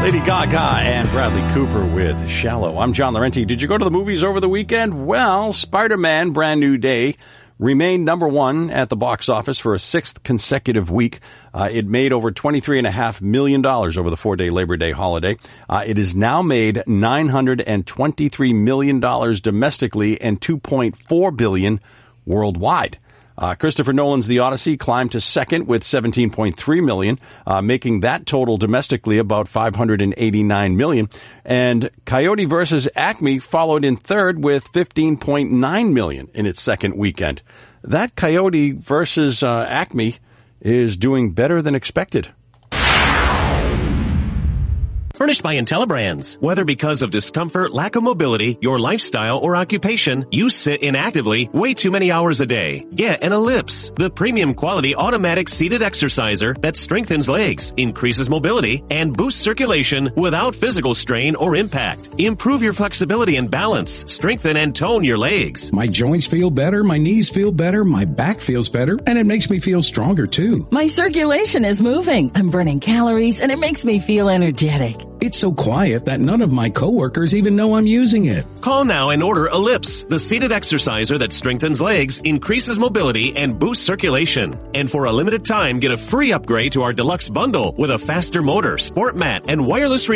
Lady Gaga and Bradley Cooper with Shallow. I'm John Laurenti. Did you go to the movies over the weekend? Well, Spider-Man Brand New Day remained number one at the box office for a sixth consecutive week. It made over $23.5 million over the four-day Labor Day holiday. It has now made $923 million domestically and $2.4 billion worldwide. Christopher Nolan's The Odyssey climbed to second with $17.3 million, making that total domestically about $589 million. And Coyote vs. Acme followed in third with $15.9 million in its second weekend. That Coyote vs. Acme is doing better than expected. Furnished by IntelliBrands. Whether because of discomfort, lack of mobility, your lifestyle, or occupation, you sit inactively way too many hours a day. Get an Ellipse, the premium quality automatic seated exerciser that strengthens legs, increases mobility, and boosts circulation without physical strain or impact. Improve your flexibility and balance. Strengthen and tone your legs. My joints feel better, my knees feel better, my back feels better, and it makes me feel stronger too. My circulation is moving. I'm burning calories, and it makes me feel energetic. It's so quiet that none of my coworkers even know I'm using it. Call now and order Ellipse, the seated exerciser that strengthens legs, increases mobility, and boosts circulation. And for a limited time, get a free upgrade to our deluxe bundle with a faster motor, sport mat, and wireless